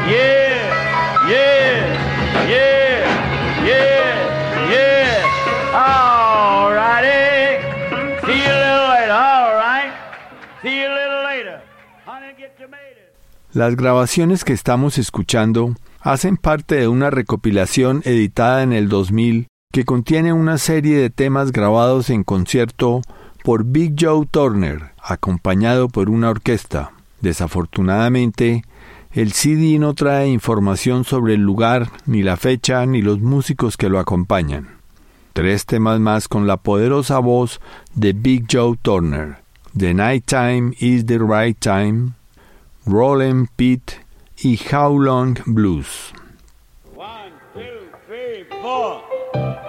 Yeah, yeah, yeah, yeah, yeah. All righty. See you a little later. All right. See you a little later. Honey, get tomatoes. Las grabaciones que estamos escuchando hacen parte de una recopilación editada en el 2000 que contiene una serie de temas grabados en concierto por Big Joe Turner, acompañado por una orquesta. Desafortunadamente, el CD no trae información sobre el lugar, ni la fecha, ni los músicos que lo acompañan. 3 temas más con la poderosa voz de Big Joe Turner: The Nighttime is the Right Time, Rollin' Pete y How Long Blues. 1, 2, 3, 4.